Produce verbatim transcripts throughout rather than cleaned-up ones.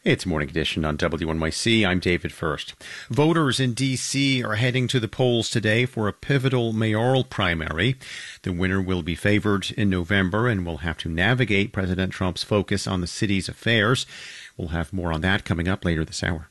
It's Morning Edition on W N Y C. I'm David First. Voters in D C are heading to the polls today for a pivotal mayoral primary. The winner will be favored in November and will have to navigate President Trump's focus on the city's affairs. We'll have more on that coming up later this hour.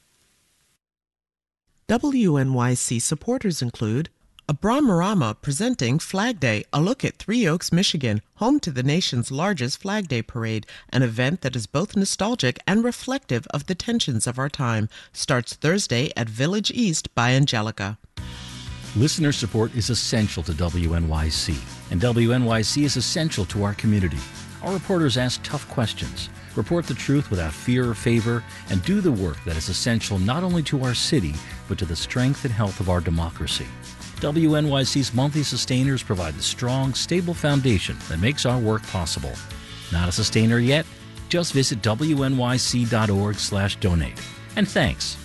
W N Y C supporters include Abramarama presenting Flag Day, a look at Three Oaks, Michigan, home to the nation's largest Flag Day parade, an event that is both nostalgic and reflective of the tensions of our time. Starts Thursday at Village East by Angelica. Listener support is essential to W N Y C, and W N Y C is essential to our community. Our reporters ask tough questions, report the truth without fear or favor, and do the work that is essential not only to our city, but to the strength and health of our democracy. W N Y C's monthly sustainers provide the strong, stable foundation that makes our work possible. Not a sustainer yet? Just visit W N Y C dot org slash donate. And thanks.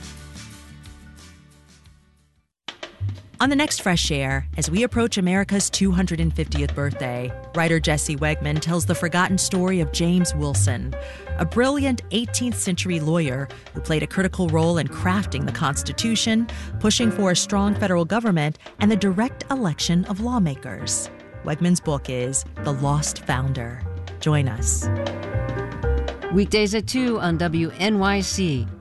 On the next Fresh Air, as we approach America's two hundred fiftieth birthday, writer Jesse Wegman tells the forgotten story of James Wilson, a brilliant eighteenth century lawyer who played a critical role in crafting the Constitution, pushing for a strong federal government, and the direct election of lawmakers. Wegman's book is The Lost Founder. Join us. Weekdays at two on W N Y C.